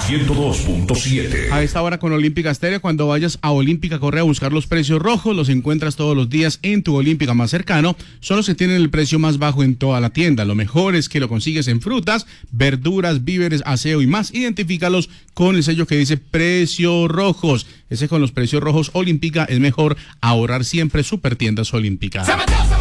102.7. A esta hora con Olímpica Stereo, cuando vayas a Olímpica Correa a buscar los precios rojos, los encuentras todos los días en tu Olímpica más cercano. Son los que tienen el precio más bajo en toda la tienda. Lo mejor es que lo consigues en frutas, verduras, víveres, aseo y más. Identifícalos con el sello que dice precios rojos. Ese con los precios rojos Olímpica es mejor ahorrar siempre. Supertiendas Olímpica.